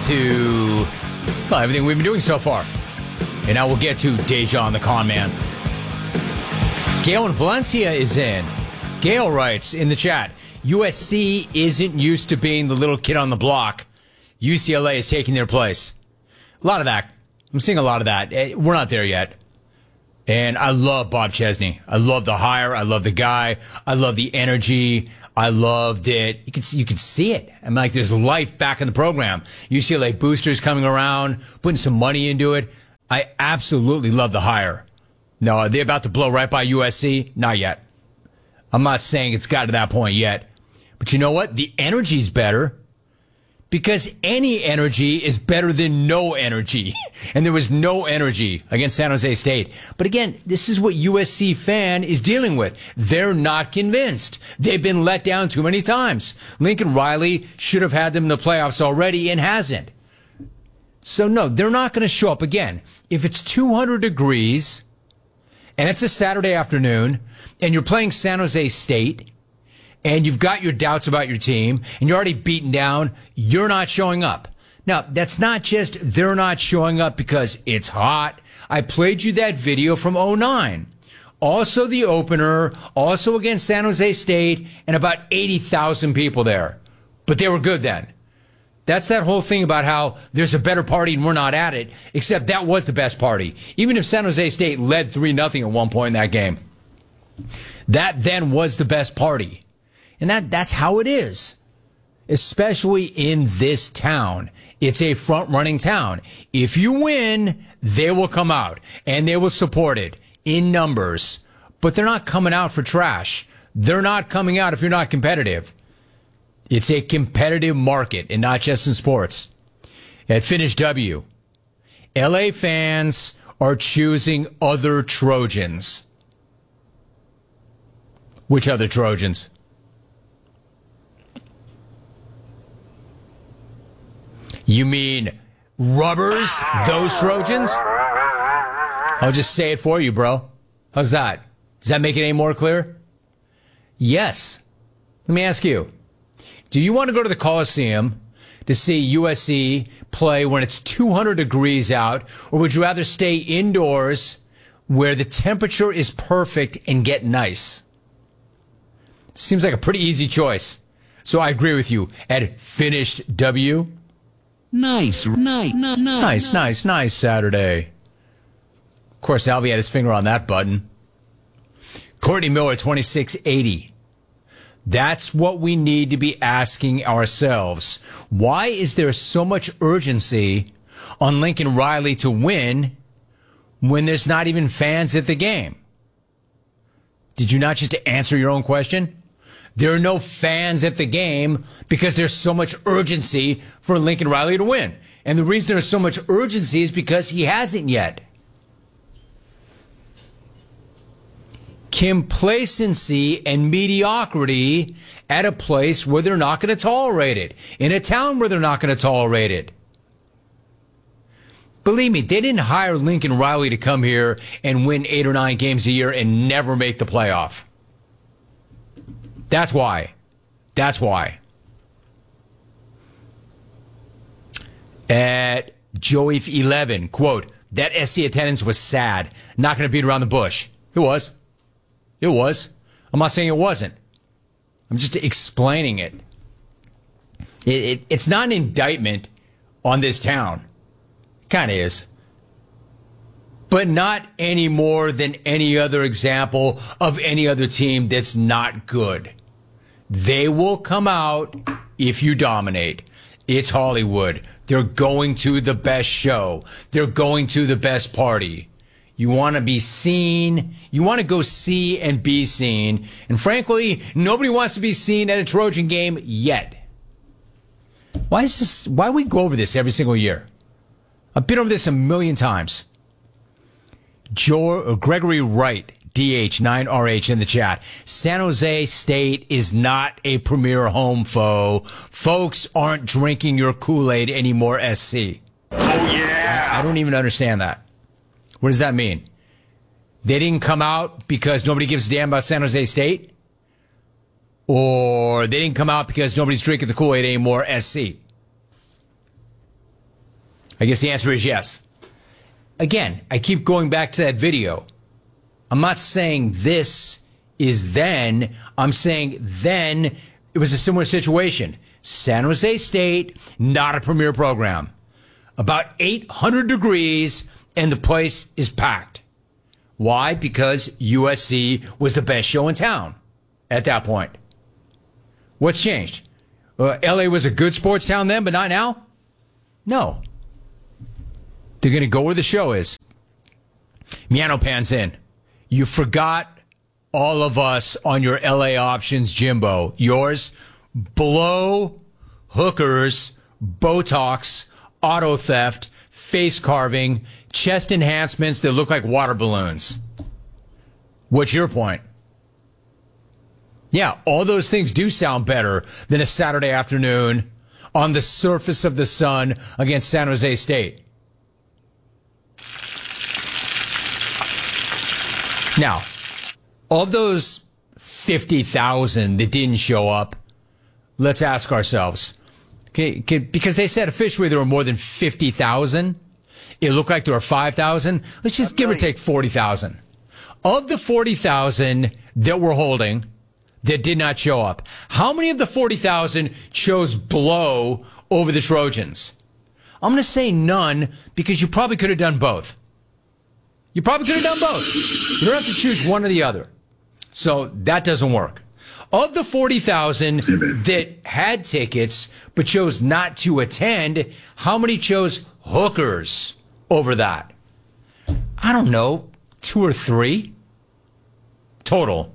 to everything we've been doing so far. And now we'll get to Dejan the Con Man. Gail in Valencia is in. Gail writes in the chat, USC isn't used to being the little kid on the block. UCLA is taking their place. A lot of that. I'm seeing a lot of that. We're not there yet. And I love Bob Chesney. I love the hire. I love the guy. I love the energy. I loved it. You can see it. I'm like, there's life back in the program. UCLA boosters coming around, putting some money into it. I absolutely love the hire. No, are they about to blow right by USC? Not yet. I'm not saying it's got to that point yet. But you know what? The energy's better. Because any energy is better than no energy. And there was no energy against San Jose State. But again, this is what USC fan is dealing with. They're not convinced. They've been let down too many times. Lincoln Riley should have had them in the playoffs already and hasn't. So no, they're not going to show up again. If it's 200 degrees and it's a Saturday afternoon and you're playing San Jose State and you've got your doubts about your team, and you're already beaten down, you're not showing up. Now, that's not just they're not showing up because it's hot. I played you that video from '09. Also the opener, also against San Jose State, and about 80,000 people there. But they were good then. That's that whole thing about how there's a better party and we're not at it, except that was the best party. Even if San Jose State led 3-0 at one point in that game. That then was the best party. And that's how it is, especially in this town. It's a front-running town. If you win, they will come out, and they will support it in numbers. But they're not coming out for trash. They're not coming out if you're not competitive. It's a competitive market, and not just in sports. At Finish W, LA fans are choosing other Trojans. Which other Trojans? You mean rubbers, those Trojans? I'll just say it for you, bro. How's that? Does that make it any more clear? Yes. Let me ask you. Do you want to go to the Coliseum to see USC play when it's 200 degrees out, or would you rather stay indoors where the temperature is perfect and get nice? Seems like a pretty easy choice. So I agree with you. At Finished W. Nice Saturday. Of course, Alvy had his finger on that button. Courtney Miller, 2680. That's what we need to be asking ourselves. Why is there so much urgency on Lincoln Riley to win when there's not even fans at the game? Did you not just answer your own question? There are no fans at the game because there's so much urgency for Lincoln Riley to win. And the reason there's so much urgency is because he hasn't yet. Complacency and mediocrity at a place where they're not going to tolerate it. In a town where they're not going to tolerate it. Believe me, they didn't hire Lincoln Riley to come here and win 8 or 9 games a year and never make the playoff. That's why. At Joey11, quote, that SC attendance was sad. Not going to beat around the bush. It was. I'm not saying it wasn't. I'm just explaining it. It's not an indictment on this town. Kind of is. But not any more than any other example of any other team that's not good. They will come out if you dominate. It's Hollywood. They're going to the best show. They're going to the best party. You want to be seen. You want to go see and be seen. And frankly, nobody wants to be seen at a Trojan game yet. Why do we go over this every single year? I've been over this a million times. Gregory Wright, DH9RH in the chat. San Jose State is not a premier home foe. Folks aren't drinking your Kool-Aid anymore, SC. Oh, yeah. I don't even understand that. What does that mean? They didn't come out because nobody gives a damn about San Jose State? Or they didn't come out because nobody's drinking the Kool-Aid anymore, SC? I guess the answer is yes. Again, I keep going back to that video. I'm not saying this is then. I'm saying then it was a similar situation. San Jose State, not a premier program. About 800 degrees, and the place is packed. Why? Because USC was the best show in town at that point. What's changed? LA was a good sports town then, but not now? No. They're going to go where the show is. Miano pans in. You forgot all of us on your LA options, Jimbo. Yours, blow, hookers, Botox, auto theft, face carving, chest enhancements that look like water balloons. What's your point? Yeah, all those things do sound better than a Saturday afternoon on the surface of the sun against San Jose State. Now, of those 50,000 that didn't show up, let's ask ourselves, because they said officially there were more than 50,000. It looked like there were 5,000. Let's just give or take 40,000. Of the 40,000 that we're holding that did not show up, how many of the 40,000 chose blow over the Trojans? I'm going to say none, because you probably could have done both. You probably could have done both. You don't have to choose one or the other. So that doesn't work. Of the 40,000 that had tickets but chose not to attend, how many chose hookers over that? I don't know, 2 or 3 total.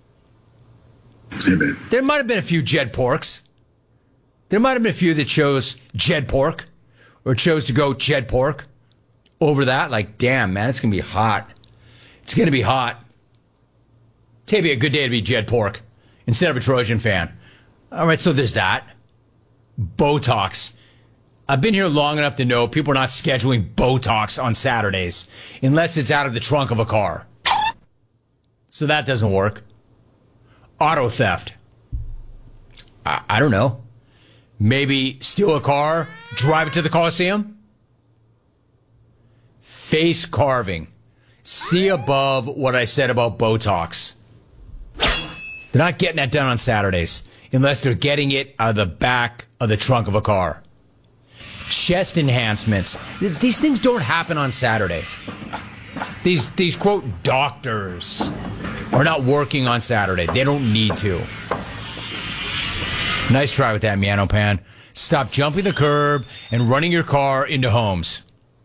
There might have been a few Jed Porks. There might have been a few that chose Jed Pork or chose to go Jed Pork over that. Like, damn, man, it's going to be hot. It's going to be hot. It'd be a good day to be Jed Pork instead of a Trojan fan. All right, so there's that. Botox. I've been here long enough to know people are not scheduling Botox on Saturdays unless it's out of the trunk of a car. So that doesn't work. Auto theft. I don't know. Maybe steal a car, drive it to the Coliseum? Face carving. See above what I said about Botox. They're not getting that done on Saturdays unless they're getting it out of the back of the trunk of a car. Chest enhancements. These things don't happen on Saturday. These quote doctors are not working on Saturday. They don't need to. Nice try with that, Miano Pan. Stop jumping the curb and running your car into homes.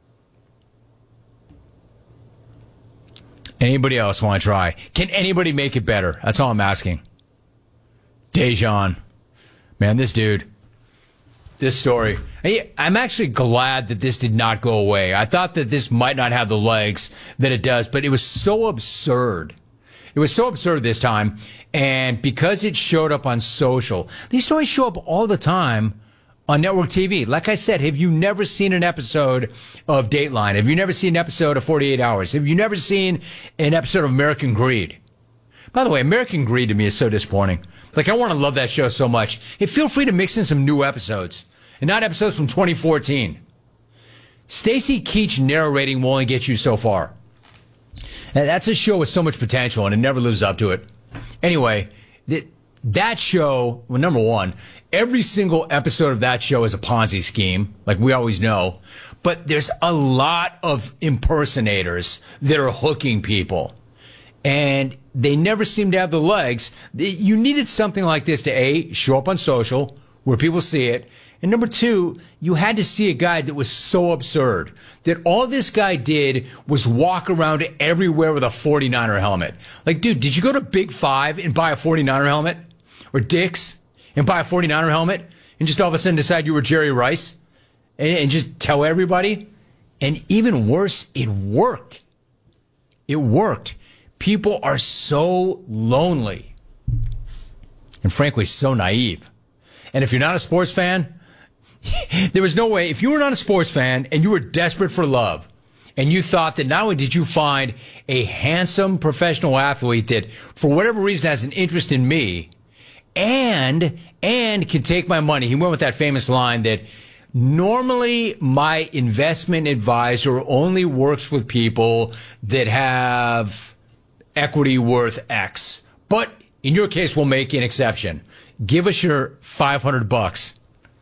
Anybody else want to try? Can anybody make it better? That's all I'm asking. Dejan. Man, this dude. This story. I'm actually glad that this did not go away. I thought that this might not have the legs that it does, but it was so absurd. It was so absurd this time. And because it showed up on social, these stories show up all the time on network TV. Like I said, have you never seen an episode of Dateline? Have you never seen an episode of 48 Hours? Have you never seen an episode of American Greed? By the way, American Greed to me is so disappointing. Like, I want to love that show so much. Hey, feel free to mix in some new episodes and not episodes from 2014. Stacy Keach narrating will only get you so far. And that's a show with so much potential, and it never lives up to it. Anyway, that show, well, number one, every single episode of that show is a Ponzi scheme, like we always know. But there's a lot of impersonators that are hooking people. And they never seem to have the legs. You needed something like this to, A, show up on social, where people see it. And number two, you had to see a guy that was so absurd that all this guy did was walk around everywhere with a 49er helmet. Like, dude, did you go to Big Five and buy a 49er helmet? Or Dick's and buy a 49er helmet? And just all of a sudden decide you were Jerry Rice? And just tell everybody? And even worse, it worked. It worked. People are so lonely. And frankly, so naive. And if you're not a sports fan, there was no way, if you were not a sports fan and you were desperate for love, and you thought that not only did you find a handsome professional athlete that, for whatever reason, has an interest in me, and can take my money. He went with that famous line that Normally, my investment advisor only works with people that have equity worth X. But in your case, we'll make an exception. Give us your $500.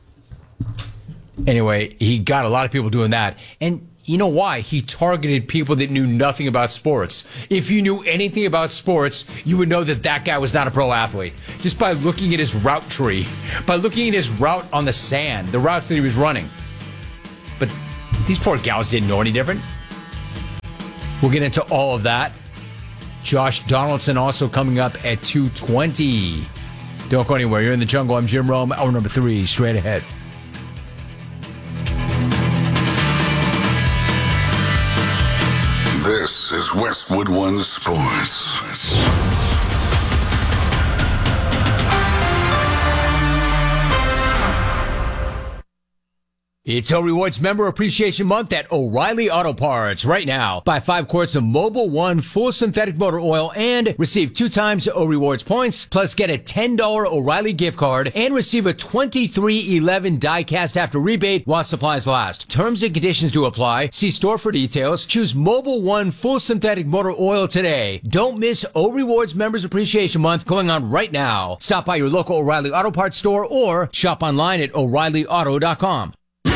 Anyway, he got a lot of people doing that. And you know why? He targeted people that knew nothing about sports. If you knew anything about sports, you would know that that guy was not a pro athlete. Just by looking at his route tree, by looking at his route on the sand, the routes that he was running. But these poor gals didn't know any different. We'll get into all of that. Josh Donaldson also coming up at 2:20. Don't go anywhere. You're in the jungle. I'm Jim Rome. Hour number 3, straight ahead. This is Westwood One Sports. It's O Rewards Member Appreciation Month at O'Reilly Auto Parts. Right now, buy 5 quarts of Mobil 1 full synthetic motor oil and receive 2 times O Rewards points, plus get a $10 O'Reilly gift card and receive a $23.11 die-cast after rebate while supplies last. Terms and conditions do apply. See store for details. Choose Mobil 1 full synthetic motor oil today. Don't miss O Rewards Members Appreciation Month going on right now. Stop by your local O'Reilly Auto Parts store or shop online at O'ReillyAuto.com.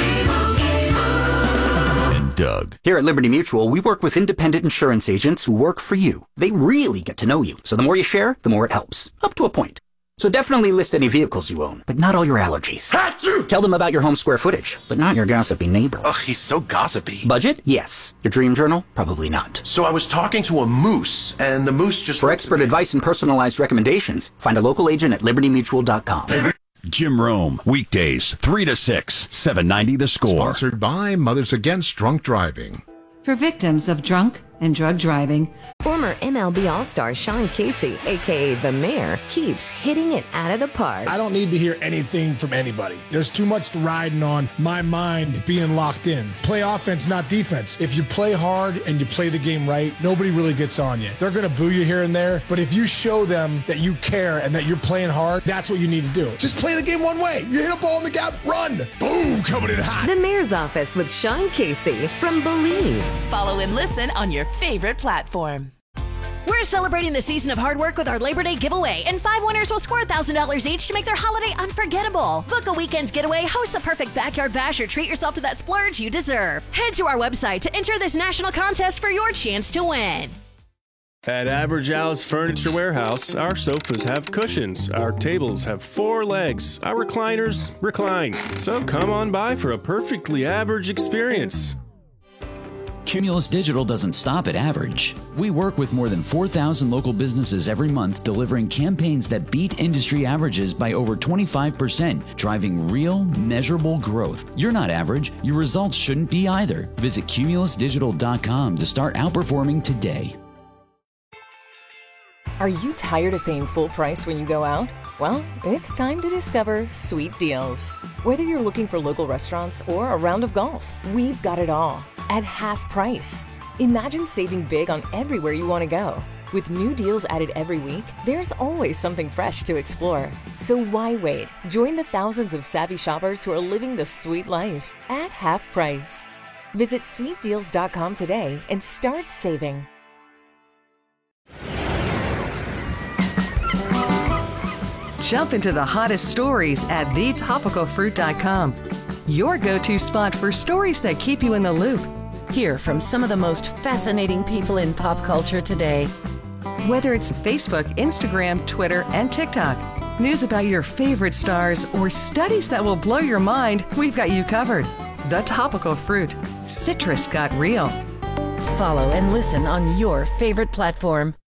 Doug. Here at Liberty Mutual, we work with independent insurance agents who work for you. They really get to know you, so the more you share, the more it helps. Up to a point. So definitely list any vehicles you own, but not all your allergies. Achoo! Tell them about your home square footage, but not your gossipy neighbor. Ugh, he's so gossipy. Budget? Yes. Your dream journal? Probably not. So I was talking to a moose, and the moose just... For expert advice and personalized recommendations, find a local agent at libertymutual.com. Jim Rome, weekdays, 3 to 6, 790 The Score. Sponsored by Mothers Against Drunk Driving. For victims of drunk and drug driving, former MLB All-Star Sean Casey, a.k.a. The Mayor, keeps hitting it out of the park. I don't need to hear anything from anybody. There's too much riding on my mind being locked in. Play offense, not defense. If you play hard and you play the game right, nobody really gets on you. They're going to boo you here and there, but if you show them that you care and that you're playing hard, that's what you need to do. Just play the game one way. You hit a ball in the gap, run. Boom, coming in hot. The Mayor's Office with Sean Casey from Believe. Follow and listen on your favorite platform. We're celebrating the season of hard work with our Labor Day giveaway, and 5 winners will score $1,000 each to make their holiday unforgettable. Book a weekend getaway, host the perfect backyard bash, or treat yourself to that splurge you deserve. Head to our website to enter this national contest for your chance to win. At Average Al's Furniture Warehouse, our sofas have cushions, our tables have 4 legs, our recliners recline. So come on by for a perfectly average experience. Cumulus Digital doesn't stop at average. We work with more than 4,000 local businesses every month, delivering campaigns that beat industry averages by over 25%, driving real, measurable growth. You're not average. Your results shouldn't be either. Visit cumulusdigital.com to start outperforming today. Are you tired of paying full price when you go out? Well, it's time to discover Sweet Deals. Whether you're looking for local restaurants or a round of golf, we've got it all at half price. Imagine saving big on everywhere you want to go. With new deals added every week, there's always something fresh to explore. So why wait? Join the thousands of savvy shoppers who are living the sweet life at half price. Visit sweetdeals.com today and start saving. Jump into the hottest stories at thetopicalfruit.com. Your go-to spot for stories that keep you in the loop. Hear from some of the most fascinating people in pop culture today. Whether it's Facebook, Instagram, Twitter, and TikTok, news about your favorite stars, or studies that will blow your mind, we've got you covered. The Topical Fruit. Citrus got real. Follow and listen on your favorite platform.